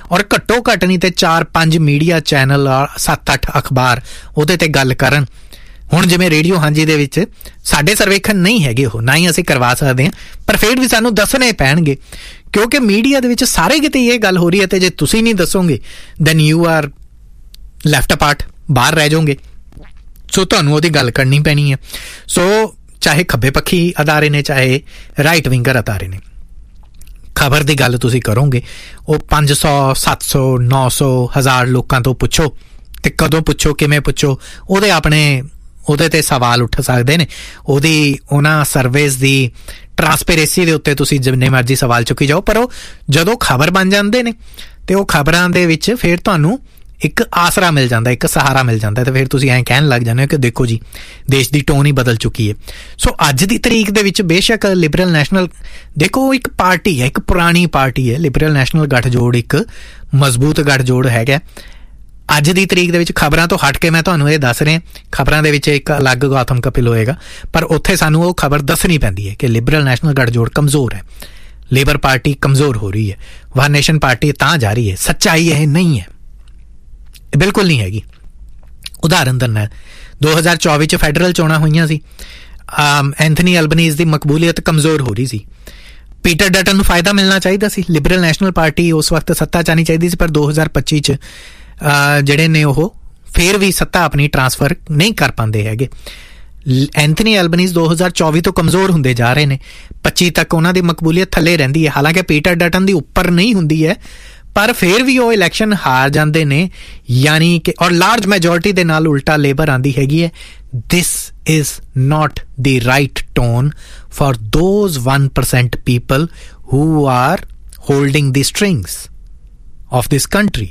ਔਰ ਘੱਟੋ ਘੱਟ ਨਹੀਂ ਤੇ 4-5 ਮੀਡੀਆ ਚੈਨਲ 7-8 ਅਖਬਾਰ ਉਹਦੇ ਤੇ ਗੱਲ ਕਰਨ। ਹੁਣ ਜਿਵੇਂ ਰੇਡੀਓ ਹਾਂਜੀ ਦੇ ਵਿੱਚ ਸਾਡੇ ਸਰਵੇਖਣ ਨਹੀਂ ਹੈਗੇ, ਉਹ ਨਾ ਹੀ ਅਸੀਂ ਕਰਵਾ ਸਕਦੇ ਹਾਂ, ਪਰ ਫਿਰ ਵੀ ਸਾਨੂੰ ਦੱਸਣੇ ਪੈਣਗੇ ਕਿਉਂਕਿ ਮੀਡੀਆ ਦੇ ਵਿੱਚ ਸਾਰੇ ਕਿਤੇ ਇਹ ਗੱਲ ਹੋ ਰਹੀ ਹੈ। ਤੇ ਜੇ ਤੁਸੀਂ ਨਹੀਂ ਦੱਸੋਗੇ then you are left apart, ਬਾਹਰ ਰਹਿ ਜਾਓਗੇ। ਸੋ ਤੁਹਾਨੂੰ ਉਹਦੀ ਗੱਲ ਕਰਨੀ ਪੈਣੀ ਹੈ। ਸੋ ਚਾਹੇ ਖੱਬੇ ਪੱਖੀ ਅਦਾਰੇ ਨੇ, ਚਾਹੇ ਰਾਈਟ ਵਿੰਗਰ ਅਦਾਰੇ ਨੇ, ਖਬਰ ਦੀ ਗੱਲ ਤੁਸੀਂ ਕਰੋਗੇ ਉਹ 500, 700, 900, 1000 ਲੋਕਾਂ ਤੋਂ ਪੁੱਛੋ, ਤੇ ਕਦੋਂ ਪੁੱਛੋ, ਕਿਵੇਂ ਪੁੱਛੋ, ਉਹਦੇ ਤੇ ਸਵਾਲ ਉੱਠ ਸਕਦੇ ਨੇ। ਉਹਨਾਂ ਸਰਵੇਸ ਦੀ ਟਰਾਂਸਪੇਰੈਂਸੀ ਦੇ ਉੱਤੇ ਤੁਸੀਂ ਜਿੰਨੇ ਮਰਜ਼ੀ ਸਵਾਲ ਚੁੱਕੀ ਜਾਓ, ਪਰ ਉਹ ਜਦੋਂ ਖਬਰ ਬਣ ਜਾਂਦੇ ਨੇ ਤੇ ਉਹ ਖਬਰਾਂ ਦੇ ਵਿੱਚ ਫਿਰ ਤੁਹਾਨੂੰ ਇੱਕ ਆਸਰਾ ਮਿਲ ਜਾਂਦਾ, ਇੱਕ ਸਹਾਰਾ ਮਿਲ ਜਾਂਦਾ, ਤੇ ਫਿਰ ਤੁਸੀਂ ਐਂ ਕਹਿਣ ਲੱਗ ਜਾਂਦੇ ਹੋ ਕਿ ਦੇਖੋ ਜੀ ਦੇਸ਼ ਦੀ ਟੋਨ ਹੀ ਬਦਲ ਚੁੱਕੀ ਹੈ। ਸੋ ਅੱਜ ਦੀ ਤਰੀਕ ਦੇ ਵਿੱਚ ਬੇਸ਼ੱਕ ਲਿਬਰਲ ਨੈਸ਼ਨਲ, ਦੇਖੋ ਇੱਕ ਪਾਰਟੀ ਹੈ, ਇੱਕ ਪੁਰਾਣੀ ਪਾਰਟੀ ਹੈ ਲਿਬਰਲ ਨੈਸ਼ਨਲ ਗੱਠਜੋੜ, ਇੱਕ ਮਜ਼ਬੂਤ ਗੱਠਜੋੜ ਹੈਗਾ। ਅੱਜ ਦੀ ਤਰੀਕ ਦੇ ਵਿੱਚ ਖਬਰਾਂ ਤੋਂ ਹਟ ਕੇ ਮੈਂ ਤੁਹਾਨੂੰ ਇਹ ਦੱਸ ਰਿਹਾ, ਖਬਰਾਂ ਦੇ ਵਿੱਚ ਇੱਕ ਅਲੱਗ ਗੌਤਮ ਕਪਿਲ ਹੋਏਗਾ, ਪਰ ਉੱਥੇ ਸਾਨੂੰ ਉਹ ਖਬਰ ਦੱਸਣੀ ਪੈਂਦੀ ਹੈ ਕਿ ਲਿਬਰਲ ਨੈਸ਼ਨਲ ਗੱਠਜੋੜ ਕਮਜ਼ੋਰ ਹੈ, ਲੇਬਰ ਪਾਰਟੀ ਕਮਜ਼ੋਰ ਹੋ ਰਹੀ ਹੈ, ਵਨ ਨੇਸ਼ਨ ਪਾਰਟੀ ਤਾਂ ਜਾ ਰਹੀ ਹੈ। ਸੱਚਾਈ ਇਹ ਨਹੀਂ ਹੈ, ਬਿਲਕੁਲ ਨਹੀਂ ਹੈਗੀ। ਉਦਾਹਰਨ ਦਿੰਦਾ, 2024 'ਚ ਫੈਡਰਲ ਚੋਣਾਂ ਹੋਈਆਂ ਸੀ, ਐਂਥਨੀ ਅਲਬਨੀਜ਼ ਦੀ ਮਕਬੂਲੀਅਤ ਕਮਜ਼ੋਰ ਹੋ ਰਹੀ ਸੀ, ਪੀਟਰ ਡਟਨ ਨੂੰ ਫਾਇਦਾ ਮਿਲਣਾ ਚਾਹੀਦਾ ਸੀ, ਲਿਬਰਲ ਨੈਸ਼ਨਲ ਪਾਰਟੀ ਉਸ ਵਕਤ ਸੱਤਾ 'ਚ ਆਉਣੀ ਚਾਹੀਦੀ ਸੀ, ਪਰ 2025 'ਚ ਜਿਹੜੇ ਨੇ ਉਹ ਫਿਰ ਵੀ ਸੱਤਾ ਆਪਣੀ ਟਰਾਂਸਫਰ ਨਹੀਂ ਕਰ ਪਾਉਂਦੇ ਹੈਗੇ। ਐਂਥਨੀ ਅਲਬਨੀਜ਼ 2024 ਤੋਂ ਕਮਜ਼ੋਰ ਹੁੰਦੇ ਜਾ ਰਹੇ ਨੇ, 25 ਤੱਕ ਉਹਨਾਂ ਦੀ ਮਕਬੂਲੀਅਤ ਥੱਲੇ ਰਹਿੰਦੀ ਹੈ, ਹਾਲਾਂਕਿ ਪੀਟਰ ਡਟਨ ਦੀ ਉੱਪਰ ਨਹੀਂ ਹੁੰਦੀ ਹੈ, ਪਰ ਫਿਰ ਵੀ ਉਹ ਇਲੈਕਸ਼ਨ ਹਾਰ ਜਾਂਦੇ ਨੇ, ਯਾਨੀ ਕਿ ਔਰ ਲਾਰਜ ਮੈਜੋਰਿਟੀ ਦੇ ਨਾਲ ਉਲਟਾ ਲੇਬਰ ਆਉਂਦੀ ਹੈਗੀ ਹੈ। This is not the right tone for those 1% people who are holding the strings of this country.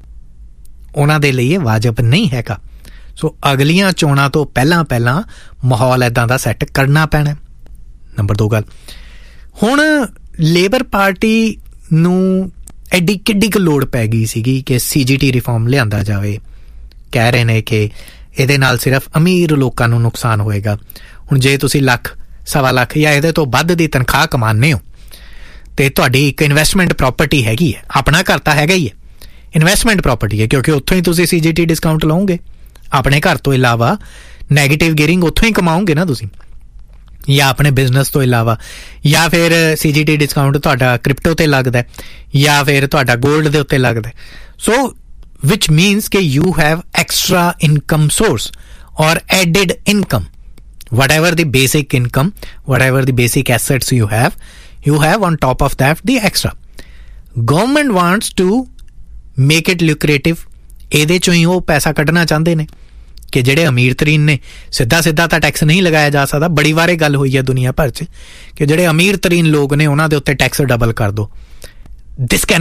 ਉਹਨਾਂ ਦੇ ਲਈ ਇਹ ਵਾਜਬ ਨਹੀਂ ਹੈਗਾ। ਸੋ ਅਗਲੀਆਂ ਚੋਣਾਂ ਤੋਂ ਪਹਿਲਾਂ ਮਾਹੌਲ ਇੱਦਾਂ ਦਾ ਸੈੱਟ ਕਰਨਾ ਪੈਣਾ। ਨੰਬਰ 2 ਗੱਲ, ਹੁਣ ਲੇਬਰ ਪਾਰਟੀ ਨੂੰ ਐਡੀ ਕਿੱਡੀ ਕੁ ਲੋੜ ਪੈ ਗਈ ਸੀਗੀ ਕਿ CGT ਰਿਫਾਰਮ ਲਿਆਂਦਾ ਜਾਵੇ। ਕਹਿ ਰਹੇ ਨੇ ਕਿ ਇਹਦੇ ਨਾਲ ਸਿਰਫ ਅਮੀਰ ਲੋਕਾਂ ਨੂੰ ਨੁਕਸਾਨ ਹੋਏਗਾ। ਹੁਣ ਜੇ ਤੁਸੀਂ ਲੱਖ, ਸਵਾ ਲੱਖ ਜਾਂ ਇਹਦੇ ਤੋਂ ਵੱਧ ਦੀ ਤਨਖਾਹ ਕਮਾਉਂਦੇ ਹੋ ਤੇ ਤੁਹਾਡੀ ਇੱਕ ਇਨਵੈਸਟਮੈਂਟ ਪ੍ਰੋਪਰਟੀ ਹੈਗੀ ਹੈ, ਆਪਣਾ ਘਰ ਤਾਂ ਹੈਗਾ ਹੀ ਹੈ, ਇਨਵੈਸਟਮੈਂਟ ਪ੍ਰੋਪਰਟੀ ਹੈ, ਕਿਉਂਕਿ ਉੱਥੋਂ ਹੀ ਤੁਸੀਂ CGT ਡਿਸਕਾਊਂਟ ਲਓਗੇ। ਆਪਣੇ ਘਰ ਤੋਂ ਇਲਾਵਾ ਨੈਗੇਟਿਵ ਗੇਅਰਿੰਗ ਉੱਥੋਂ ਹੀ ਕਮਾਓਗੇ ਨਾ ਤੁਸੀਂ, ਜਾਂ ਆਪਣੇ ਬਿਜ਼ਨਸ ਤੋਂ ਇਲਾਵਾ, ਜਾਂ ਫਿਰ CGT ਡਿਸਕਾਊਂਟ ਤੁਹਾਡਾ ਕ੍ਰਿਪਟੋ 'ਤੇ ਲੱਗਦਾ, ਜਾਂ ਫਿਰ ਤੁਹਾਡਾ ਗੋਲਡ ਦੇ ਉੱਤੇ ਲੱਗਦਾ। ਸੋ ਵਿਚ ਮੀਨਸ ਕਿ you have extra income source ਔਰ added income, whatever the basic income, whatever the basic assets you have on top of that the extra. Government wants to make it lucrative. ਇਹਦੇ ਚੋਂ ਹੀ ਉਹ ਪੈਸਾ ਕੱਢਣਾ ਚਾਹੁੰਦੇ ਨੇ ਕਿ ਜਿਹੜੇ ਅਮੀਰ ਤਰੀਨ ਨੇ, ਸਿੱਧਾ ਤਾਂ ਟੈਕਸ ਨਹੀਂ ਲਗਾਇਆ ਜਾ ਸਕਦਾ। ਬੜੀ ਵਾਰ ਇਹ ਗੱਲ ਹੋਈ ਹੈ ਦੁਨੀਆ ਭਰ 'ਚ ਕਿ ਜਿਹੜੇ ਅਮੀਰ ਤਰੀਨ ਲੋਕ ਨੇ ਉਹਨਾਂ ਦੇ ਉੱਤੇ ਟੈਕਸ ਡਬਲ ਕਰ ਦਿਓ। ਦਿਸ ਕੈਨ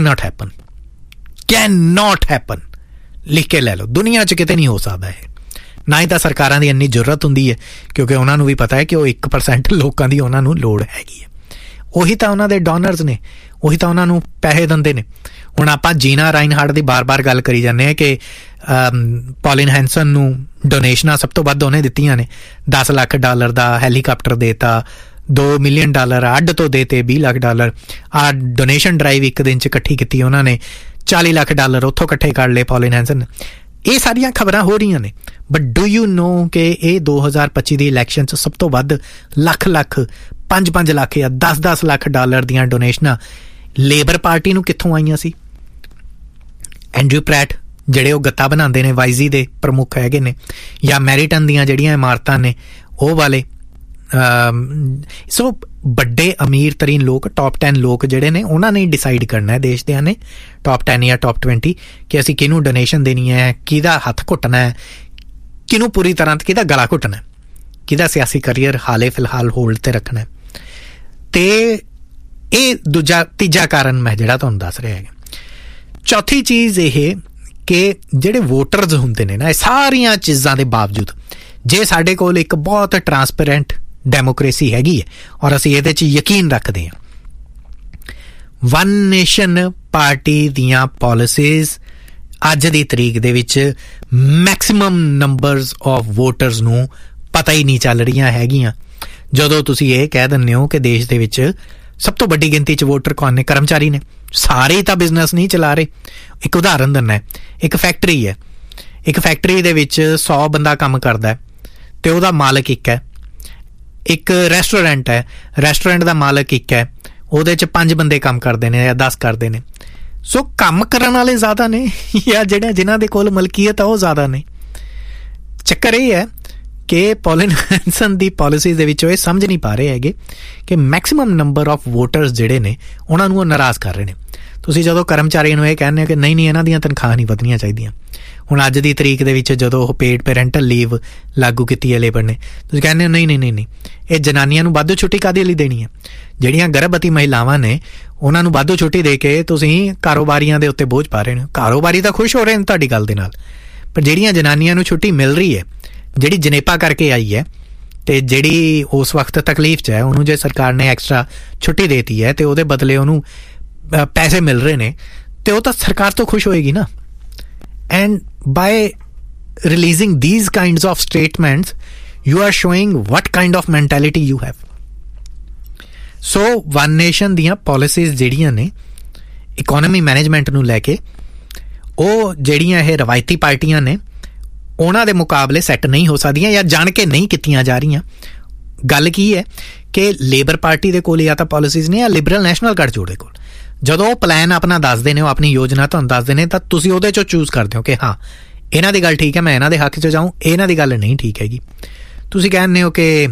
ਨਾਟ ਹੈਪਨ, ਲਿਖ ਕੇ ਲੈ ਲਓ, ਦੁਨੀਆ 'ਚ ਕਿਤੇ ਨਹੀਂ ਹੋ ਸਕਦਾ ਇਹ। ਨਾ ਹੀ ਤਾਂ ਸਰਕਾਰਾਂ ਦੀ ਇੰਨੀ ਜ਼ਰੂਰਤ ਹੁੰਦੀ ਹੈ, ਕਿਉਂਕਿ ਉਹਨਾਂ ਨੂੰ ਵੀ ਪਤਾ ਹੈ ਕਿ ਉਹ 1% ਲੋਕਾਂ ਦੀ ਉਹਨਾਂ ਨੂੰ ਲੋੜ ਹੈਗੀ ਹੈ। ਉਹੀ ਤਾਂ ਉਹਨਾਂ ਦੇ ਡੋਨਰਸ ਨੇ, ਉਹੀ ਤਾਂ ਉਹਨਾਂ ਨੂੰ ਪੈਸੇ ਦਿੰਦੇ ਨੇ। ਹੁਣ ਆਪਾਂ ਜੀਨਾ ਰਾਈਨਹਾਰਡ ਦੀ ਬਾਰ-ਬਾਰ ਗੱਲ ਕਰੀ ਜਾਂਦੇ ਹਾਂ ਕਿ ਪੌਲਿਨ ਹੈਂਸਨ ਨੂੰ ਡੋਨੇਸ਼ਨਾਂ ਸਭ ਤੋਂ ਵੱਧ ਉਹਨੇ ਦਿੱਤੀਆਂ ਨੇ। $10 ਲੱਖ ਦਾ ਹੈਲੀਕਾਪਟਰ ਦੇਤਾ, $2 ਮਿਲੀਅਨ ਅੱਡ ਤੋਂ ਦੇਤੇ, $20 ਲੱਖ। ਆਹ ਡੋਨੇਸ਼ਨ ਡਰਾਈਵ ਇੱਕ ਦਿਨ 'ਚ ਇਕੱਠੀ ਕੀਤੀ ਉਹਨਾਂ ਨੇ, $40 ਲੱਖ ਉੱਥੋਂ ਇਕੱਠੇ ਕਰ ਲਏ ਪੌਲਿਨ ਹੈਂਸਨ। ਇਹ ਸਾਰੀਆਂ ਖਬਰਾਂ ਹੋ ਰਹੀਆਂ ਨੇ, ਬਟ ਡੂ ਯੂ ਨੋ ਕਿ ਇਹ 2025 ਦੀ ਇਲੈਕਸ਼ਨ 'ਚ ਸਭ ਤੋਂ ਵੱਧ ਲੱਖ, 5 ਲੱਖ ਜਾਂ $10 ਲੱਖ ਦੀਆਂ ਡੋਨੇਸ਼ਨਾਂ ਲੇਬਰ ਪਾਰਟੀ ਨੂੰ ਕਿੱਥੋਂ ਆਈਆਂ ਸੀ? ਐਂਡਰਿਊ ਪ੍ਰੈਟ ਜਿਹੜੇ ਉਹ ਗੱਤਾ ਬਣਾਉਂਦੇ ਨੇ, ਵਾਈਜ਼ੀ ਦੇ ਪ੍ਰਮੁੱਖ ਹੈਗੇ ਨੇ, ਜਾਂ ਮੈਰੀਟਨ ਦੀਆਂ ਜਿਹੜੀਆਂ ਇਮਾਰਤਾਂ ਨੇ ਉਹ ਵਾਲੇ। ਸੋ ਵੱਡੇ ਅਮੀਰ ਤਰੀਨ ਲੋਕ, ਟੌਪ 10 ਲੋਕ ਜਿਹੜੇ ਨੇ, ਉਹਨਾਂ ਨੇ ਡਿਸਾਈਡ ਕਰਨਾ ਹੈ, ਦੇਸ਼ ਦਿਆਂ ਨੇ, ਟੌਪ 10 ਜਾਂ ਟੌਪ 20, ਕਿ ਅਸੀਂ ਕਿਹਨੂੰ ਡੋਨੇਸ਼ਨ ਦੇਣੀ ਹੈ, ਕਿਹਦਾ ਹੱਥ ਘੁੱਟਣਾ ਹੈ, ਕਿਹਨੂੰ ਪੂਰੀ ਤਰ੍ਹਾਂ ਕਿਹਦਾ ਗਲਾ ਘੁੱਟਣਾ, ਕਿਹਦਾ ਸਿਆਸੀ ਕਰੀਅਰ ਹਾਲੇ ਫਿਲਹਾਲ ਹੋਲਡ 'ਤੇ ਰੱਖਣਾ। ਤੇ ਇਹ ਤੀਜਾ ਕਾਰਨ ਮੈਂ ਜਿਹੜਾ ਤੁਹਾਨੂੰ ਦੱਸ ਰਿਹਾ ਹੈਗਾ। ਚੌਥੀ ਚੀਜ਼ ਇਹ ਕਿ ਜਿਹੜੇ ਵੋਟਰਸ ਹੁੰਦੇ ਨੇ ਨਾ, ਇਹ ਸਾਰੀਆਂ ਚੀਜ਼ਾਂ ਦੇ ਬਾਵਜੂਦ, ਜੇ ਸਾਡੇ ਕੋਲ ਇੱਕ ਬਹੁਤ ਟਰਾਂਸਪੇਰੈਂਟ ਡੈਮੋਕ੍ਰੇਸੀ ਹੈਗੀ ਹੈ ਔਰ ਅਸੀਂ ਇਹਦੇ 'ਚ ਯਕੀਨ ਰੱਖਦੇ ਹਾਂ, ਵਨ ਨੇਸ਼ਨ ਪਾਰਟੀ ਦੀਆਂ ਪਾਲਿਸੀਜ਼ ਅੱਜ ਦੀ ਤਰੀਕ ਦੇ ਵਿੱਚ ਮੈਕਸੀਮਮ ਨੰਬਰਸ ਆਫ ਵੋਟਰਸ ਨੂੰ ਪਤਾ ਹੀ ਨਹੀਂ ਚੱਲ ਰਹੀਆਂ ਹੈਗੀਆਂ। ਜਦੋਂ ਤੁਸੀਂ ਇਹ ਕਹਿ ਦਿੰਦੇ ਹੋ ਕਿ ਦੇਸ਼ ਦੇ ਵਿੱਚ ਸਭ ਤੋਂ ਵੱਡੀ ਗਿਣਤੀ 'ਚ ਵੋਟਰ ਕੌਣ ਨੇ? ਕਰਮਚਾਰੀ ਨੇ। ਸਾਰੇ ਤਾਂ ਬਿਜ਼ਨਸ ਨਹੀਂ ਚਲਾ ਰਹੇ। ਇੱਕ ਉਦਾਹਰਨ ਦਿੰਦਾ, ਇੱਕ ਫੈਕਟਰੀ ਹੈ, ਇੱਕ ਫੈਕਟਰੀ ਦੇ ਵਿੱਚ 100 ਬੰਦਾ ਕੰਮ ਕਰਦਾ ਅਤੇ ਉਹਦਾ ਮਾਲਕ ਇੱਕ ਹੈ। ਇੱਕ ਰੈਸਟੋਰੈਂਟ ਹੈ, ਰੈਸਟੋਰੈਂਟ ਦਾ ਮਾਲਕ ਇੱਕ ਹੈ, ਉਹਦੇ 'ਚ 5 ਬੰਦੇ ਕੰਮ ਕਰਦੇ ਨੇ ਜਾਂ 10 ਕਰਦੇ ਨੇ। ਸੋ ਕੰਮ ਕਰਨ ਵਾਲੇ ਜ਼ਿਆਦਾ ਨੇ ਜਾਂ ਜਿਨ੍ਹਾਂ ਦੇ ਕੋਲ ਮਲਕੀਅਤ ਆ ਉਹ ਜ਼ਿਆਦਾ ਨੇ। ਚੱਕਰ ਇਹ ਹੈ ਕਿ ਪੋਲਿਨ ਹੈਂਸਨ ਦੀ ਪਾਲਿਸੀਜ਼ ਦੇ ਵਿੱਚ ਇਹ ਸਮਝ ਨਹੀਂ ਪਾ ਰਹੇ ਹੈਗੇ ਕਿ ਮੈਕਸੀਮਮ ਨੰਬਰ ਆਫ ਵੋਟਰਸ ਜਿਹੜੇ ਨੇ ਉਹਨਾਂ ਨੂੰ ਉਹ ਨਾਰਾਜ਼ ਕਰ ਰਹੇ ਨੇ। ਤੁਸੀਂ ਜਦੋਂ ਕਰਮਚਾਰੀਆਂ ਨੂੰ ਇਹ ਕਹਿੰਦੇ ਹੋ ਕਿ ਨਹੀਂ ਇਹਨਾਂ ਦੀਆਂ ਤਨਖਾਹਾਂ ਨਹੀਂ ਵਧਣੀਆਂ ਚਾਹੀਦੀਆਂ, ਹੁਣ ਅੱਜ ਦੀ ਤਰੀਕ ਦੇ ਵਿੱਚ ਜਦੋਂ ਉਹ ਪੇਡ ਪੈਰੈਂਟਲ ਲੀਵ ਲਾਗੂ ਕੀਤੀ ਹੈ ਲੇਬਰ ਨੇ, ਤੁਸੀਂ ਕਹਿੰਦੇ ਹੋ ਨਹੀਂ ਇਹ ਜਨਾਨੀਆਂ ਨੂੰ ਵਾਧੂ ਛੁੱਟੀ ਕਾਹਦੇ ਲਈ ਦੇਣੀ ਹੈ? ਜਿਹੜੀਆਂ ਗਰਭਵਤੀ ਮਹਿਲਾਵਾਂ ਨੇ ਉਹਨਾਂ ਨੂੰ ਵਾਧੂ ਛੁੱਟੀ ਦੇ ਕੇ ਤੁਸੀਂ ਕਾਰੋਬਾਰੀਆਂ ਦੇ ਉੱਤੇ ਬੋਝ ਪਾ ਰਹੇ ਨੇ। ਕਾਰੋਬਾਰੀ ਤਾਂ ਖੁਸ਼ ਹੋ ਰਹੇ ਨੇ ਤੁਹਾਡੀ ਗੱਲ ਦੇ ਨਾਲ, ਪਰ ਜਿਹੜੀਆਂ ਜਨਾਨੀਆਂ ਨੂੰ ਛੁੱਟੀ ਮਿਲ ਰਹੀ ਹੈ, ਜਿਹੜੀ ਜਣੇਪਾ ਕਰਕੇ ਆਈ ਹੈ ਅਤੇ ਜਿਹੜੀ ਉਸ ਵਕਤ ਤਕਲੀਫ 'ਚ ਹੈ, ਉਹਨੂੰ ਜੇ ਸਰਕਾਰ ਨੇ ਐਕਸਟਰਾ ਛੁੱਟੀ ਦੇਤੀ ਹੈ ਅਤੇ ਉਹਦੇ ਬਦਲੇ ਉਹਨੂੰ ਪੈਸੇ ਮਿਲ ਰਹੇ ਨੇ ਅਤੇ ਉਹ ਤਾਂ ਸਰਕਾਰ ਤੋਂ ਖੁਸ਼ ਹੋਏਗੀ ਨਾ। And bye releasing these kinds of statements you are showing what kind of mentality you have. So one nation ਦੀਆਂ ਪਾਲਿਸੀਜ਼ ਜਿਹੜੀਆਂ ਨੇ ਇਕੋਨਮੀ ਮੈਨੇਜਮੈਂਟ ਨੂੰ ਲੈ ਕੇ, ਉਹ ਜਿਹੜੀਆਂ ਇਹ ਰਵਾਇਤੀ ਪਾਰਟੀਆਂ ਨੇ ਉਹਨਾਂ ਦੇ ਮੁਕਾਬਲੇ ਸੈੱਟ ਨਹੀਂ ਹੋ ਸਕਦੀਆਂ ਜਾਂ ਜਾਣ ਕੇ ਨਹੀਂ ਕੀਤੀਆਂ ਜਾ ਰਹੀਆਂ। ਗੱਲ ਕੀ ਹੈ ਕਿ ਲੇਬਰ ਪਾਰਟੀ ਦੇ ਕੋਲ ਜਾਂ ਤਾਂ ਪਾਲਿਸੀਜ਼ ਨੇ ਜਾਂ ਲਿਬਰਲ ਨੈਸ਼ਨਲ ਗਠਜੋੜ ਦੇ ਕੋਲ। ਜਦੋਂ ਉਹ ਪਲਾਨ ਆਪਣਾ ਦੱਸਦੇ ਨੇ, ਉਹ ਆਪਣੀ ਯੋਜਨਾ ਤੁਹਾਨੂੰ ਦੱਸਦੇ ਨੇ, ਤਾਂ ਤੁਸੀਂ ਉਹਦੇ 'ਚੋਂ ਚੂਜ਼ ਕਰਦੇ ਹੋ ਕਿ ਹਾਂ ਇਹਨਾਂ ਦੀ ਗੱਲ ਠੀਕ ਹੈ, ਮੈਂ ਇਹਨਾਂ ਦੇ ਹੱਕ 'ਚ ਜਾਊਂ, ਇਹਨਾਂ ਦੀ ਗੱਲ ਨਹੀਂ ਠੀਕ ਹੈਗੀ। ਤੁਸੀਂ ਕਹਿੰਦੇ ਹੋ ਕਿ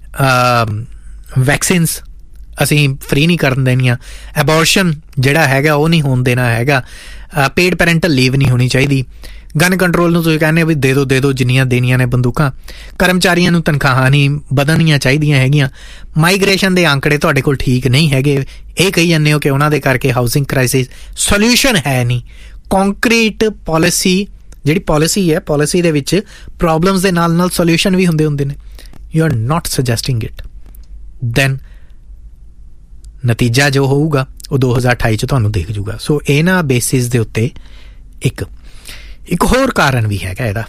ਵੈਕਸੀਨਸ ਅਸੀਂ ਫ੍ਰੀ ਨਹੀਂ ਕਰਨ ਦੇਣੀਆਂ, ਐਬੋਰਸ਼ਨ ਜਿਹੜਾ ਹੈਗਾ ਉਹ ਨਹੀਂ ਹੋਣ ਦੇਣਾ ਹੈਗਾ, ਪੇਡ ਪੈਰੈਂਟਲ ਲੀਵ ਨਹੀਂ ਹੋਣੀ ਚਾਹੀਦੀ, ਗਨ ਕੰਟਰੋਲ ਨੂੰ ਤੁਸੀਂ ਕਹਿੰਦੇ ਹੋ ਵੀ ਦੇ ਦਿਓ ਜਿੰਨੀਆਂ ਦੇਣੀਆਂ ਨੇ ਬੰਦੂਕਾਂ, ਕਰਮਚਾਰੀਆਂ ਨੂੰ ਤਨਖਾਹਾਂ ਨਹੀਂ ਵਧਣੀਆਂ ਚਾਹੀਦੀਆਂ ਹੈਗੀਆਂ, ਮਾਈਗ੍ਰੇਸ਼ਨ ਦੇ ਆંકੜੇ ਤੁਹਾਡੇ ਕੋਲ ਠੀਕ ਨਹੀਂ ਹੈਗੇ, ਇਹ ਕਹੀ ਜਾਂਦੇ ਹੋ ਕਿ ਉਹਨਾਂ ਦੇ ਕਰਕੇ ਹਾਊਸਿੰਗ ਕ੍ਰਾਈਸਿਸ, ਸੋਲਿਊਸ਼ਨ ਹੈ ਨਹੀਂ। ਕੰਕਰੀਟ ਪਾਲਿਸੀ ਜਿਹੜੀ ਪਾਲਿਸੀ ਹੈ, ਪਾਲਿਸੀ ਦੇ ਵਿੱਚ ਪ੍ਰੋਬਲਮਸ ਦੇ ਨਾਲ ਸੋਲਿਊਸ਼ਨ ਵੀ ਹੁੰਦੇ ਨੇ। You are not ਸੁਜੈਸਟਿੰਗ it, then ਨਤੀਜਾ ਜੋ ਹੋਊਗਾ ਉਹ 2028 'ਚ ਤੁਹਾਨੂੰ ਦਿਖ ਜੂਗਾ। ਸੋ ਇਹਨਾਂ ਬੇਸਿਸ ਦੇ ਉੱਤੇ ਇੱਕ ਹੋਰ ਕਾਰਨ ਵੀ ਹੈਗਾ ਇਹਦਾ।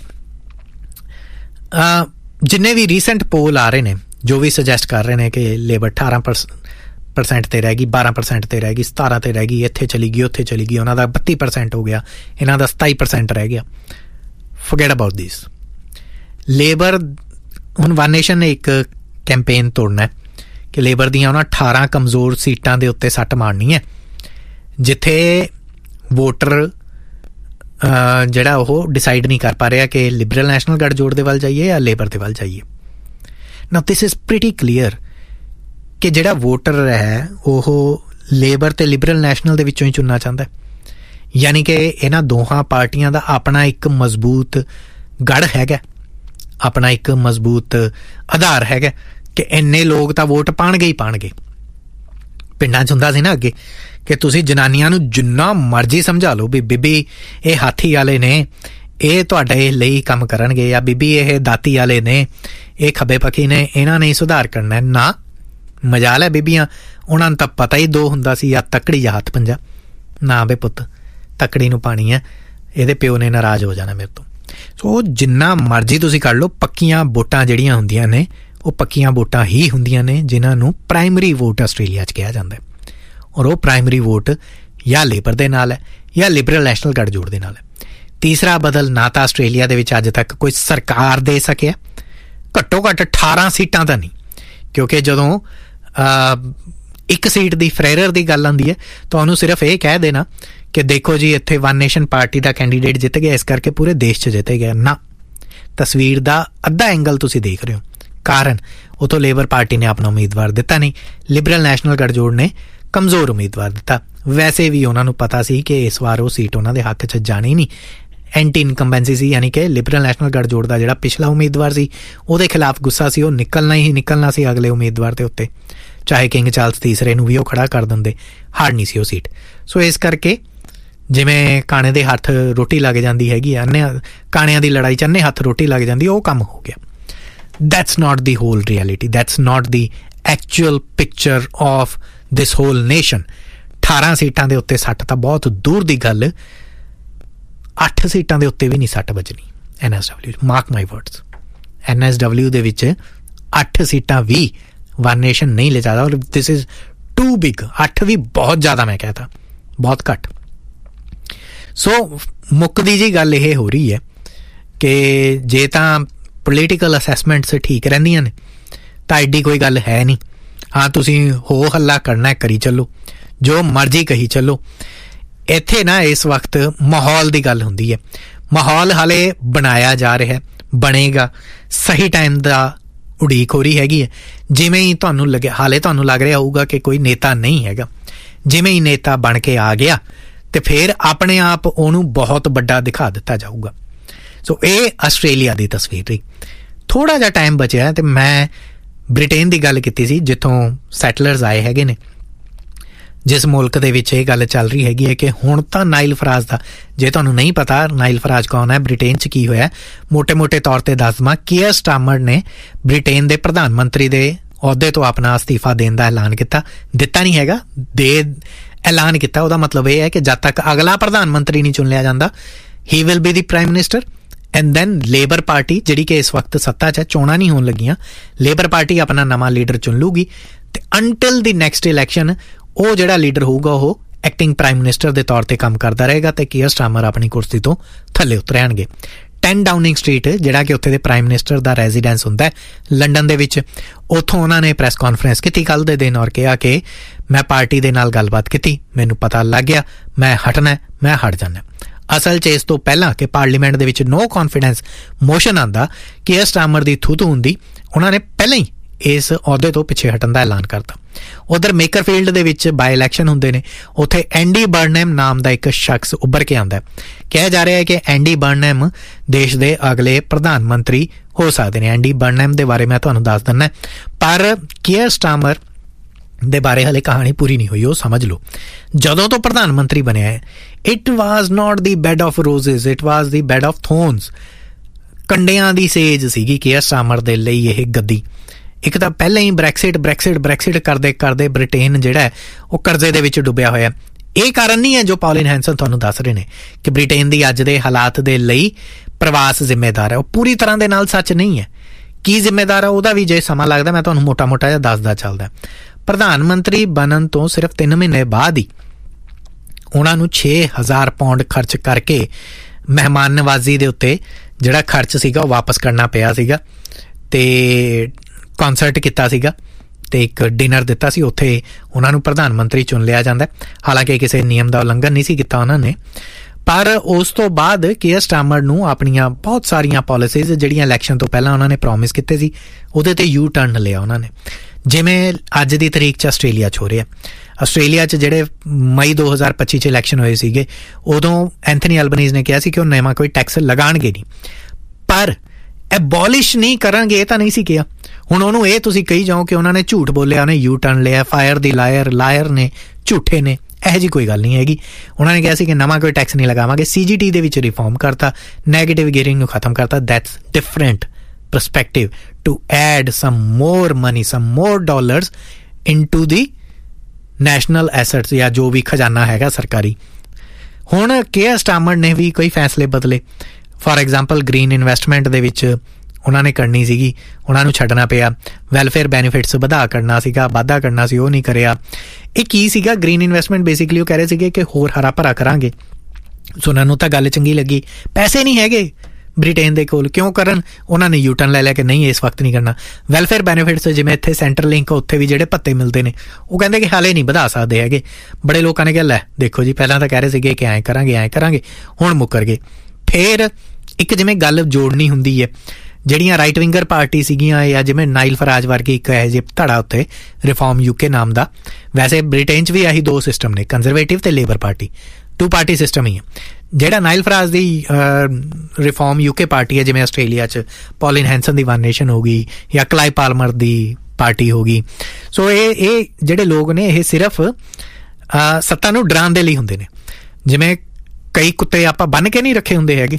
ਜਿੰਨੇ ਵੀ ਰੀਸੈਂਟ ਪੋਲ ਆ ਰਹੇ ਨੇ ਜੋ ਵੀ ਸੁਜੈਸਟ ਕਰ ਰਹੇ ਨੇ ਕਿ ਲੇਬਰ 18% 'ਤੇ ਰਹਿ ਗਈ, 12% 'ਤੇ ਰਹਿ ਗਈ, 17 'ਤੇ ਰਹਿ ਗਈ, ਇੱਥੇ ਚਲੀ ਗਈ, ਉੱਥੇ ਚਲੀ ਗਈ, ਉਹਨਾਂ ਦਾ 32% ਹੋ ਗਿਆ, ਇਹਨਾਂ ਦਾ 27% ਰਹਿ ਗਿਆ। Forget about this. ਲੇਬਰ ਹੁਣ ਵਨ ਨੇਸ਼ਨ ਨੇ ਇੱਕ ਕੈਂਪੇਨ ਤੋੜਨਾ ਕਿ ਲੇਬਰ ਦੀਆਂ ਉਹਨਾਂ 18 ਕਮਜ਼ੋਰ ਸੀਟਾਂ ਦੇ ਉੱਤੇ ਸੱਟ ਮਾਰਨੀ ਹੈ ਜਿੱਥੇ ਵੋਟਰ ਜਿਹੜਾ ਉਹ ਡਿਸਾਈਡ ਨਹੀਂ ਕਰ ਪਾ ਰਿਹਾ ਕਿ ਲਿਬਰਲ ਨੈਸ਼ਨਲ ਗਠਜੋੜ ਦੇ ਵੱਲ ਜਾਈਏ ਜਾਂ ਲੇਬਰ ਦੇ ਵੱਲ ਜਾਈਏ। ਨਾਓ ਦਿਸ ਇਜ਼ ਪ੍ਰੀਟੀ ਕਲੀਅਰ ਕਿ ਜਿਹੜਾ ਵੋਟਰ ਹੈ ਉਹ ਲੇਬਰ ਅਤੇ ਲਿਬਰਲ ਨੈਸ਼ਨਲ ਦੇ ਵਿੱਚੋਂ ਹੀ ਚੁਣਨਾ ਚਾਹੁੰਦਾ, ਯਾਨੀ ਕਿ ਇਹਨਾਂ ਦੋਹਾਂ ਪਾਰਟੀਆਂ ਦਾ ਆਪਣਾ ਇੱਕ ਮਜ਼ਬੂਤ ਗੜ੍ਹ ਹੈਗਾ, ਆਪਣਾ ਇੱਕ ਮਜ਼ਬੂਤ ਆਧਾਰ ਹੈਗਾ ਕਿ ਇੰਨੇ ਲੋਕ ਤਾਂ ਵੋਟ ਪਾਉਣਗੇ ਹੀ ਪਾਉਣਗੇ। ਪਿੰਡਾਂ 'ਚ ਹੁੰਦਾ ਸੀ ਨਾ ਅੱਗੇ ਕਿ ਤੁਸੀਂ ਜਨਾਨੀਆਂ ਨੂੰ ਜਿੰਨਾ ਮਰਜ਼ੀ ਸਮਝਾ ਲਓ ਵੀ ਬੀਬੀ ਇਹ ਹਾਥੀ ਵਾਲੇ ਨੇ, ਇਹ ਤੁਹਾਡੇ ਲਈ ਕੰਮ ਕਰਨਗੇ, ਜਾਂ ਬੀਬੀ ਇਹ ਦਾਤੀ ਵਾਲੇ ਨੇ, ਇਹ ਖੱਬੇ ਪੱਖੀ ਨੇ, ਇਹਨਾਂ ਨੇ ਸੁਧਾਰ ਕਰਨਾ। ਨਾ, ਮਜਾਲ ਹੈ ਬੀਬੀਆਂ, ਉਹਨਾਂ ਨੂੰ ਤਾਂ ਪਤਾ ਹੀ ਦੋ ਹੁੰਦਾ ਸੀ, ਜਾਂ ਤੱਕੜੀ ਜਾਂ ਹੱਥ ਪੰਜਾ। ਨਾ ਬੇ ਪੁੱਤ, ਤੱਕੜੀ ਨੂੰ ਪਾਣੀ ਹੈ, ਇਹਦੇ ਪਿਓ ਨੇ ਨਾਰਾਜ਼ ਹੋ ਜਾਣਾ ਮੇਰੇ ਤੋਂ। ਸੋ ਜਿੰਨਾ ਮਰਜ਼ੀ ਤੁਸੀਂ ਕਰ ਲਓ, ਪੱਕੀਆਂ ਵੋਟਾਂ ਜਿਹੜੀਆਂ ਹੁੰਦੀਆਂ ਨੇ ਉਹ ਪੱਕੀਆਂ ਵੋਟਾਂ ਹੀ ਹੁੰਦੀਆਂ ਨੇ ਜਿਨ੍ਹਾਂ ਨੂੰ ਪ੍ਰਾਇਮਰੀ ਵੋਟ ਆਸਟ੍ਰੇਲੀਆ 'ਚ ਕਿਹਾ ਜਾਂਦਾ, ਔਰ ਉਹ ਪ੍ਰਾਇਮਰੀ ਵੋਟ ਜਾਂ ਲੇਬਰ ਦੇ ਨਾਲ ਹੈ ਜਾਂ ਲਿਬਰਲ ਨੈਸ਼ਨਲ ਗਠਜੋੜ ਦੇ ਨਾਲ ਹੈ। ਤੀਸਰਾ ਬਦਲ ਨਾ ਤਾਂ ਆਸਟ੍ਰੇਲੀਆ ਦੇ ਵਿੱਚ ਅੱਜ ਤੱਕ ਕੋਈ ਸਰਕਾਰ ਦੇ ਸਕਿਆ, ਘੱਟੋ ਘੱਟ 18 ਸੀਟਾਂ ਤਾਂ ਨਹੀਂ, ਕਿਉਂਕਿ ਜਦੋਂ ਇੱਕ ਸੀਟ ਦੀ ਫਰੇਰਰ ਦੀ ਗੱਲ ਆਉਂਦੀ ਹੈ ਤਾਂ ਉਹਨੂੰ ਸਿਰਫ ਇਹ ਕਹਿ ਦੇਣਾ ਕਿ ਦੇਖੋ ਜੀ ਇੱਥੇ ਵਨ ਨੇਸ਼ਨ ਪਾਰਟੀ ਦਾ ਕੈਂਡੀਡੇਟ ਜਿੱਤ ਗਿਆ, ਇਸ ਕਰਕੇ ਪੂਰੇ ਦੇਸ਼ 'ਚ ਜਿੱਤ ਗਿਆ। ਨਾ, ਤਸਵੀਰ ਦਾ ਅੱਧਾ ਐਂਗਲ ਤੁਸੀਂ ਦੇਖ ਰਹੇ ਹੋ। ਕਾਰਨ ਉਹ ਤੋਂ ਲੇਬਰ ਪਾਰਟੀ ਨੇ ਆਪਣਾ ਉਮੀਦਵਾਰ ਦਿੱਤਾ ਨਹੀਂ, ਲਿਬਰਲ ਨੈਸ਼ਨਲ ਗਠਜੋੜ ਨੇ ਕਮਜ਼ੋਰ ਉਮੀਦਵਾਰ ਦਿੱਤਾ। ਵੈਸੇ ਵੀ ਉਹਨਾਂ ਨੂੰ ਪਤਾ ਸੀ ਕਿ ਇਸ ਵਾਰ ਉਹ ਸੀਟ ਉਹਨਾਂ ਦੇ ਹੱਕ 'ਚ ਜਾਣੀ ਨਹੀਂ, ਐਂਟੀ ਇਨਕੰਬੈਂਸੀ ਸੀ, ਯਾਨੀ ਕਿ ਲਿਬਰਲ ਨੈਸ਼ਨਲ ਗਠਜੋੜ ਦਾ ਜਿਹੜਾ ਪਿਛਲਾ ਉਮੀਦਵਾਰ ਸੀ ਉਹਦੇ ਖਿਲਾਫ ਗੁੱਸਾ ਸੀ, ਉਹ ਨਿਕਲਣਾ ਸੀ ਅਗਲੇ ਉਮੀਦਵਾਰ ਦੇ ਉੱਤੇ, ਚਾਹੇ ਕਿੰਗ ਚਾਰਲਸ ਤੀਸਰੇ ਨੂੰ ਵੀ ਉਹ ਖੜਾ ਕਰ ਦਿੰਦੇ, ਹਾਰ ਨਹੀਂ ਸੀ ਉਹ ਸੀਟ। ਸੋ ਇਸ ਕਰਕੇ ਜਿਵੇਂ ਕਾਣੇ ਦੇ ਹੱਥ ਰੋਟੀ ਲੱਗ ਜਾਂਦੀ ਹੈਗੀ ਆ, ਕਾਣਿਆਂ ਦੀ ਲੜਾਈ 'ਚ ਅੰਨੇ ਹੱਥ ਰੋਟੀ ਲੱਗ ਜਾਂਦੀ, ਉਹ ਕੰਮ ਹੋ ਗਿਆ। That's not the whole reality. That's not the actual picture of this whole nation. 18 ਸੀਟਾਂ ਦੇ ਉੱਤੇ ਸੱਟ ਤਾਂ ਬਹੁਤ ਦੂਰ ਦੀ ਗੱਲ, 8 ਸੀਟਾਂ ਦੇ ਉੱਤੇ ਵੀ ਨਹੀਂ ਸੱਟ ਵੱਜਣੀ NSW। ਮਾਰਕ ਮਾਈ ਵਰਡਸ, NSW ਦੇ ਵਿੱਚ 8 ਸੀਟਾਂ ਵੀ ਵਨ ਨੇਸ਼ਨ ਨਹੀਂ ਲੈ ਸਕਦਾ, ਔਰ ਦਿਸ ਇਜ਼ ਟੂ ਬਿਗ, 8 ਵੀ ਬਹੁਤ ਜ਼ਿਆਦਾ, ਮੈਂ ਕਹਿਤਾ ਬਹੁਤ ਘੱਟ। ਸੋ ਮੁੱਕਦੀ ਜੀ ਗੱਲ ਇਹ ਹੋ ਰਹੀ ਹੈ ਕਿ ਜੇ ਤਾਂ ਪੋਲੀਟੀਕਲ ਅਸੈਸਮੈਂਟਸ ਠੀਕ ਰਹਿੰਦੀਆਂ ਨੇ ਤਾਂ ਐਡੀ ਕੋਈ ਗੱਲ ਹੈ ਨਹੀਂ। ਹਾਂ, ਤੁਸੀਂ ਹੋ ਹੱਲਾ ਕਰਨਾ ਕਰੀ ਚੱਲੋ, ਜੋ ਮਰਜ਼ੀ ਕਹੀ ਚੱਲੋ। ਇੱਥੇ ਨਾ ਇਸ ਵਕਤ ਮਾਹੌਲ ਦੀ ਗੱਲ ਹੁੰਦੀ ਹੈ। ਮਾਹੌਲ ਹਾਲੇ ਬਣਾਇਆ ਜਾ ਰਿਹਾ, ਬਣੇਗਾ, ਸਹੀ ਟਾਈਮ ਦਾ ਉਡੀਕ ਹੋ ਰਹੀ ਹੈਗੀ ਹੈ। ਜਿਵੇਂ ਹੀ ਤੁਹਾਨੂੰ ਲੱਗਿਆ, ਹਾਲੇ ਤੁਹਾਨੂੰ ਲੱਗ ਰਿਹਾ ਹੋਊਗਾ ਕਿ ਕੋਈ ਨੇਤਾ ਨਹੀਂ ਹੈਗਾ, ਜਿਵੇਂ ਹੀ ਨੇਤਾ ਬਣ ਕੇ ਆ ਗਿਆ ਤੇ ਫਿਰ ਆਪਣੇ ਆਪ ਉਹਨੂੰ ਬਹੁਤ ਵੱਡਾ ਦਿਖਾ ਦਿੱਤਾ ਜਾਊਗਾ। ਸੋ ਇਹ ਆਸਟ੍ਰੇਲੀਆ ਦੀ ਤਸਵੀਰ ਰਹੀ। ਥੋੜ੍ਹਾ ਜਿਹਾ ਟਾਈਮ ਬਚਿਆ ਤੇ ਮੈਂ ਬ੍ਰਿਟੇਨ ਦੀ ਗੱਲ ਕੀਤੀ ਸੀ, ਜਿੱਥੋਂ ਸੈਟਲਰਸ ਆਏ ਹੈਗੇ ਨੇ, ਜਿਸ ਮੁਲਕ ਦੇ ਵਿੱਚ ਇਹ ਗੱਲ ਚੱਲ ਰਹੀ ਹੈਗੀ ਹੈ ਕਿ ਹੁਣ ਤਾਂ ਨਾਈਲ ਫਰਾਜ਼ ਦਾ, ਜੇ ਤੁਹਾਨੂੰ ਨਹੀਂ ਪਤਾ ਨਾਈਲ ਫਰਾਜ਼ ਕੌਣ ਹੈ, ਬ੍ਰਿਟੇਨ 'ਚ ਕੀ ਹੋਇਆ, ਮੋਟੇ ਤੌਰ 'ਤੇ ਦੱਸ ਦੇਵਾਂ। ਕੀਅਰ ਸਟਾਰਮਰ ਨੇ ਬ੍ਰਿਟੇਨ ਦੇ ਪ੍ਰਧਾਨ ਮੰਤਰੀ ਦੇ ਅਹੁਦੇ ਤੋਂ ਆਪਣਾ ਅਸਤੀਫਾ ਦੇਣ ਦਾ ਐਲਾਨ ਕੀਤਾ। ਦਿੱਤਾ ਨਹੀਂ ਹੈਗਾ, ਐਲਾਨ ਕੀਤਾ। ਉਹਦਾ ਮਤਲਬ ਇਹ ਹੈ ਕਿ ਜਦ ਤੱਕ ਅਗਲਾ ਪ੍ਰਧਾਨ ਮੰਤਰੀ ਨਹੀਂ ਚੁਣ ਲਿਆ ਜਾਂਦਾ, he will be the prime minister. And then labour party, ਜਿਹੜੀ ਕਿ ਇਸ ਵਕਤ ਸੱਤਾ 'ਚ ਹੈ, ਚੋਣਾਂ ਨਹੀਂ ਹੋਣ ਲੱਗੀਆਂ, ਲੇਬਰ ਪਾਰਟੀ ਆਪਣਾ ਨਵਾਂ ਲੀਡਰ ਚੁਣ ਲੂਗੀ ਤੇ ਅੰਟਿਲ ਦੀ ਨੈਕਸਟ ਇਲੈਕਸ਼ਨ ਉਹ ਜਿਹੜਾ ਲੀਡਰ ਹੋਊਗਾ ਉਹ ਐਕਟਿੰਗ ਪ੍ਰਾਈਮ ਮਿਨਿਸਟਰ ਦੇ ਤੌਰ 'ਤੇ ਕੰਮ ਕਰਦਾ ਰਹੇਗਾ ਤੇ ਕੀਅਰ ਸਟਾਰਮਰ ਆਪਣੀ ਕੁਰਸੀ ਤੋਂ ਥੱਲੇ ਉਤਰਣਗੇ। 10 ਡਾਊਨਿੰਗ ਸਟਰੀਟ, ਜਿਹੜਾ ਕਿ ਉੱਥੇ ਦੇ ਪ੍ਰਾਈਮ ਮਿਨਿਸਟਰ ਦਾ ਰੈਜ਼ੀਡੈਂਸ ਹੁੰਦਾ ਹੈ ਲੰਡਨ ਦੇ ਵਿੱਚ, ਉੱਥੋਂ ਉਹਨਾਂ ਨੇ ਪ੍ਰੈਸ ਕਾਨਫਰੰਸ ਕੀਤੀ ਕੱਲ੍ਹ ਦੇ ਦਿਨ ਔਰ ਕਿਹਾ ਕਿ ਮੈਂ ਪਾਰਟੀ ਦੇ ਨਾਲ ਗੱਲਬਾਤ ਕੀਤੀ, ਮੈਨੂੰ ਪਤਾ ਲੱਗ ਗਿਆ ਮੈਂ ਹਟਣਾ, ਮੈਂ ਹਟ ਜਾਣਾ। ਅਸਲ 'ਚ ਇਸ ਤੋਂ ਪਹਿਲਾਂ ਕਿ ਪਾਰਲੀਮੈਂਟ ਦੇ ਵਿੱਚ ਨੋ ਕੌਨਫੀਡੈਂਸ ਮੋਸ਼ਨ ਆਉਂਦਾ, ਕੀਅਰ ਸਟਾਰਮਰ ਦੀ ਥੂ ਹੁੰਦੀ, ਉਹਨਾਂ ਨੇ ਪਹਿਲਾਂ ਹੀ ਇਸ ਅਹੁਦੇ ਤੋਂ ਪਿੱਛੇ ਹਟਣ ਦਾ ਐਲਾਨ ਕਰਤਾ। ਉਧਰ ਮੇਕਰਫੀਲਡ ਦੇ ਵਿੱਚ ਬਾਈ ਇਲੈਕਸ਼ਨ ਹੁੰਦੇ ਨੇ, ਉੱਥੇ ਐਂਡੀ ਬਰਨਹੈਮ ਨਾਮ ਦਾ ਇੱਕ ਸ਼ਖਸ ਉੱਭਰ ਕੇ ਆਉਂਦਾ। ਕਿਹਾ ਜਾ ਰਿਹਾ ਹੈ ਕਿ ਐਂਡੀ ਬਰਨਹੈਮ ਦੇਸ਼ ਦੇ ਅਗਲੇ ਪ੍ਰਧਾਨ ਮੰਤਰੀ ਹੋ ਸਕਦੇ ਨੇ। ਐਂਡੀ ਬਰਨਹੈਮ ਦੇ ਬਾਰੇ ਮੈਂ ਤੁਹਾਨੂੰ ਦੱਸ ਦਿੰਦਾ, ਪਰ ਕੀਅਰ ਸਟਾਰਮਰ ਦੇ ਬਾਰੇ ਹਲੇ ਕਹਾਣੀ ਪੂਰੀ ਨਹੀਂ ਹੋਈ, ਉਹ ਸਮਝ ਲਓ। ਜਦੋਂ ਤੋਂ ਪ੍ਰਧਾਨ ਮੰਤਰੀ ਬਣਿਆ ਹੈ, it was not the bed of ਰੋਜ਼ਿਸ, it was the bed of ਥੋਰਨਸ। ਕੰਡਿਆਂ ਦੀ ਸੇਜ ਸੀਗੀ ਕੀਅਰ ਸਟਾਰਮਰ ਦੇ ਲਈ ਇਹ ਗੱਦੀ। ਇੱਕ ਤਾਂ ਪਹਿਲਾਂ ਹੀ ਬ੍ਰੈਕਸਿਟ ਕਰਦੇ ਬ੍ਰਿਟੇਨ ਜਿਹੜਾ ਹੈ ਉਹ ਕਰਜ਼ੇ ਦੇ ਵਿੱਚ ਡੁੱਬਿਆ ਹੋਇਆ। ਇਹ ਕਾਰਨ ਨਹੀਂ ਹੈ ਜੋ ਪੌਲਿਨ ਹੈਂਸਨ ਤੁਹਾਨੂੰ ਦੱਸ ਰਹੇ ਨੇ ਕਿ ਬ੍ਰਿਟੇਨ ਦੀ ਅੱਜ ਦੇ ਹਾਲਾਤ ਦੇ ਲਈ ਪ੍ਰਵਾਸ ਜ਼ਿੰਮੇਦਾਰ ਹੈ। ਉਹ ਪੂਰੀ ਤਰ੍ਹਾਂ ਦੇ ਨਾਲ ਸੱਚ ਨਹੀਂ ਹੈ। ਕੀ ਜ਼ਿੰਮੇਦਾਰ ਹੈ ਉਹਦਾ ਵੀ ਜੇ ਸਮਾਂ ਲੱਗਦਾ ਮੈਂ ਤੁਹਾਨੂੰ ਮੋਟਾ ਜਿਹਾ ਦੱਸਦਾ ਚੱਲਦਾ। ਪ੍ਰਧਾਨ ਮੰਤਰੀ ਬਣਨ ਤੋਂ ਸਿਰਫ 3 ਮਹੀਨੇ ਬਾਅਦ ਹੀ ਉਹਨਾਂ ਨੂੰ 6000 ਪਾਉਂਡ ਖਰਚ ਕਰਕੇ ਮਹਿਮਾਨ ਨਵਾਜ਼ੀ ਦੇ ਉੱਤੇ ਜਿਹੜਾ ਖਰਚ ਸੀਗਾ ਉਹ ਵਾਪਸ ਕਰਨਾ ਪਿਆ ਸੀਗਾ ਤੇ ਕਨਸਰਟ ਕੀਤਾ ਸੀਗਾ ਤੇ ਇੱਕ ਡਿਨਰ ਦਿੱਤਾ ਸੀ। ਉੱਥੇ ਉਹਨਾਂ ਨੂੰ ਪ੍ਰਧਾਨ ਮੰਤਰੀ ਚੁਣ ਲਿਆ ਜਾਂਦਾ। ਹਾਲਾਂਕਿ ਕਿਸੇ ਨਿਯਮ ਦਾ ਉਲੰਘਣ ਨਹੀਂ ਸੀ ਕੀਤਾ ਉਹਨਾਂ ਨੇ, ਪਰ ਉਸ ਤੋਂ ਬਾਅਦ ਕੀਅਰ ਸਟਾਰਮਰ ਨੂੰ ਆਪਣੀਆਂ ਬਹੁਤ ਸਾਰੀਆਂ ਪਾਲਿਸੀਜ਼ ਜਿਹੜੀਆਂ ਇਲੈਕਸ਼ਨ ਤੋਂ ਪਹਿਲਾਂ ਉਹਨਾਂ ਨੇ ਪ੍ਰੋਮਿਸ ਕੀਤੇ ਸੀ ਉਹਦੇ ਤੇ ਯੂ ਟਰਨ ਲਿਆ ਉਹਨਾਂ ਨੇ। ਜਿਵੇਂ ਅੱਜ ਦੀ ਤਰੀਕ 'ਚ ਆਸਟ੍ਰੇਲੀਆ 'ਚ ਹੋ ਰਿਹਾ। ਆਸਟ੍ਰੇਲੀਆ 'ਚ ਜਿਹੜੇ ਮਈ 2025 'ਚ ਇਲੈਕਸ਼ਨ ਹੋਏ ਸੀਗੇ, ਉਦੋਂ ਐਂਥਨੀ ਐਲਬਨੀਜ਼ ਨੇ ਕਿਹਾ ਸੀ ਕਿ ਉਹ ਨਵਾਂ ਕੋਈ ਟੈਕਸ ਲਗਾਉਣਗੇ ਨਹੀਂ, ਪਰ ਐਬੋਲਿਸ਼ ਨਹੀਂ ਕਰਾਂਗੇ ਇਹ ਤਾਂ ਨਹੀਂ ਸੀ ਕਿਹਾ। ਹੁਣ ਉਹਨੂੰ ਇਹ ਤੁਸੀਂ ਕਹੀ ਜਾਓ ਕਿ ਉਹਨਾਂ ਨੇ ਝੂਠ ਬੋਲਿਆ, ਉਹਨੇ ਯੂ ਟਰਨ ਲਿਆ, ਫਾਇਰ ਦੀ ਲਾਇਰ ਨੇ, ਝੂਠੇ ਨੇ, ਇਹੋ ਜਿਹੀ ਕੋਈ ਗੱਲ ਨਹੀਂ ਹੈਗੀ। ਉਹਨਾਂ ਨੇ ਕਿਹਾ ਸੀ ਕਿ ਨਵਾਂ ਕੋਈ ਟੈਕਸ ਨਹੀਂ ਲਗਾਵਾਂਗੇ। CGT ਦੇ ਵਿੱਚ ਰਿਫਾਰਮ ਕਰਤਾ, ਨੈਗੇਟਿਵ ਗੀਅਰਿੰਗ ਨੂੰ ਖਤਮ ਕਰਤਾ। That's different perspective to add some more money, some more dollars into the national assets ਜਾਂ ਜੋ ਵੀ ਖਜ਼ਾਨਾ ਹੈਗਾ ਸਰਕਾਰੀ। ਹੁਣ ਕੀਅਰ ਸਟਾਰਮਰ ਨੇ ਵੀ ਕੋਈ ਫੈਸਲੇ ਬਦਲੇ। ਫਾਰ ਐਗਜ਼ਾਮਪਲ ਗ੍ਰੀਨ ਇਨਵੈਸਟਮੈਂਟ ਦੇ ਵਿੱਚ ਉਹਨਾਂ ਨੇ ਕਰਨੀ ਸੀਗੀ, ਉਹਨਾਂ ਨੂੰ ਛੱਡਣਾ ਪਿਆ। ਵੈਲਫੇਅਰ ਬੈਨੀਫਿਟਸ ਵਾਧਾ ਕਰਨਾ ਸੀ, ਉਹ ਨਹੀਂ ਕਰਿਆ। ਇਹ ਕੀ ਸੀਗਾ ਗ੍ਰੀਨ ਇਨਵੈਸਟਮੈਂਟ? ਬੇਸਿਕਲੀ ਉਹ ਕਹਿ ਰਹੇ ਸੀਗੇ ਕਿ ਹੋਰ ਹਰਾ ਭਰਾ ਕਰਾਂਗੇ। ਸੁਣਨ ਨੂੰ ਤਾਂ ਗੱਲ ਚੰਗੀ ਲੱਗੀ, ਪੈਸੇ ਨਹੀਂ ਹੈਗੇ ਬ੍ਰਿਟੇਨ ਦੇ ਕੋਲ, ਕਿਉਂ ਕਰਨ? ਉਹਨਾਂ ਨੇ ਯੂਟਰਨ ਲੈ ਲਿਆ ਕਿ ਨਹੀਂ ਇਸ ਵਕਤ ਨਹੀਂ ਕਰਨਾ। ਵੈਲਫੇਅਰ ਬੈਨੀਫਿਟਸ ਜਿਵੇਂ ਇੱਥੇ ਸੈਂਟਰਲ ਲਿੰਕ, ਉੱਥੇ ਵੀ ਜਿਹੜੇ ਭੱਤੇ ਮਿਲਦੇ ਨੇ ਉਹ ਕਹਿੰਦੇ ਕਿ ਹਾਲੇ ਨਹੀਂ ਵਧਾ ਸਕਦੇ ਹੈਗੇ। ਬੜੇ ਲੋਕਾਂ ਨੇ ਕਿਹਾ ਲੈ ਦੇਖੋ ਜੀ, ਪਹਿਲਾਂ ਤਾਂ ਕਹਿ ਰਹੇ ਸੀਗੇ ਕਿ ਐਂ ਕਰਾਂਗੇ, ਹੁਣ ਮੁੱਕਰ ਗਏ। ਫਿਰ ਇੱਕ ਜਿਵੇਂ ਗੱਲ ਜੋੜਨੀ ਹੁੰਦੀ ਹੈ, ਜਿਹੜੀਆਂ ਰਾਈਟ ਵਿੰਗਰ ਪਾਰਟੀ ਸੀਗੀਆਂ ਜਾਂ ਜਿਵੇਂ ਨਾਈਲ ਫਰਾਜ਼ ਵਰਗੀ ਇੱਕ ਇਹੋ ਜਿਹੇ ਧੜਾ ਉੱਤੇ ਰਿਫਾਰਮ UK ਨਾਮ ਦਾ। ਵੈਸੇ ਬ੍ਰਿਟੇਨ 'ਚ ਵੀ ਆਹੀ 2 ਸਿਸਟਮ ਨੇ, ਕੰਜ਼ਰਵੇਟਿਵ ਤੇ ਲੇਬਰ ਪਾਰਟੀ, 2 ਪਾਰਟੀ ਸਿਸਟਮ ਹੀ ਹੈ। ਜਿਹੜਾ ਨਾਈਲ ਫਰਾਜ਼ ਦੀ ਰਿਫਾਰਮ UK ਪਾਰਟੀ ਹੈ, ਜਿਵੇਂ ਆਸਟ੍ਰੇਲੀਆ 'ਚ ਪੌਲਿਨ ਹੈਂਸਨ ਦੀ ਵਨ ਨੇਸ਼ਨ ਹੋ ਗਈ ਜਾਂ ਕਲਾਈ ਪਾਲਮਰ ਦੀ ਪਾਰਟੀ ਹੋ ਗਈ। ਸੋ ਇਹ ਜਿਹੜੇ ਲੋਕ ਨੇ ਇਹ ਸਿਰਫ ਸੱਤਾ ਨੂੰ ਡਰਾਉਣ ਦੇ ਲਈ ਹੁੰਦੇ ਨੇ। ਜਿਵੇਂ ਕਈ ਕੁੱਤੇ ਆਪਾਂ ਬੰਨ੍ਹ ਕੇ ਨਹੀਂ ਰੱਖੇ ਹੁੰਦੇ ਹੈਗੇ,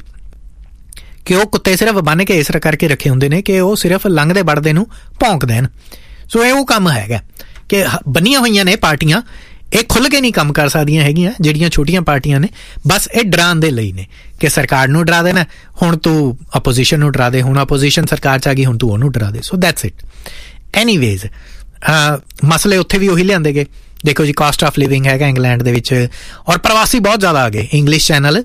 ਕਿ ਉਹ ਕੁੱਤੇ ਸਿਰਫ ਬੰਨ੍ਹ ਕੇ ਇਸ ਕਰਕੇ ਰੱਖੇ ਹੁੰਦੇ ਨੇ ਕਿ ਉਹ ਸਿਰਫ ਲੰਘਦੇ ਵੜਦੇ ਨੂੰ ਭੌਂਕ ਦੇਣ। ਸੋ ਇਹ ਉਹ ਕੰਮ ਹੈਗਾ ਕਿ ਬੰਨੀਆਂ ਹੋਈਆਂ ਨੇ ਪਾਰਟੀਆਂ, ਇਹ ਖੁੱਲ੍ਹ ਕੇ ਨਹੀਂ ਕੰਮ ਕਰ ਸਕਦੀਆਂ ਹੈਗੀਆਂ ਜਿਹੜੀਆਂ ਛੋਟੀਆਂ ਪਾਰਟੀਆਂ ਨੇ। ਬਸ ਇਹ ਡਰਾਉਣ ਦੇ ਲਈ ਨੇ ਕਿ ਸਰਕਾਰ ਨੂੰ ਡਰਾ ਦੇਣਾ, ਹੁਣ ਤੂੰ ਅਪੋਜੀਸ਼ਨ ਨੂੰ ਡਰਾ ਦੇ, ਹੁਣ ਅਪੋਜੀਸ਼ਨ ਸਰਕਾਰ 'ਚ ਆ ਗਈ, ਹੁਣ ਤੂੰ ਉਹਨੂੰ ਡਰਾ ਦੇ। So that's it. ਐਨੀਵੇਜ਼ ਮਸਲੇ ਉੱਥੇ ਵੀ ਉਹੀ ਲਿਆਂਦੇ ਗਏ ਦੇਖੋ ਜੀ, ਕਾਸਟ ਆਫ ਲਿਵਿੰਗ ਹੈਗਾ ਇੰਗਲੈਂਡ ਦੇ ਵਿੱਚ, ਔਰ ਪ੍ਰਵਾਸੀ ਬਹੁਤ ਜ਼ਿਆਦਾ ਆ ਗਏ। English channel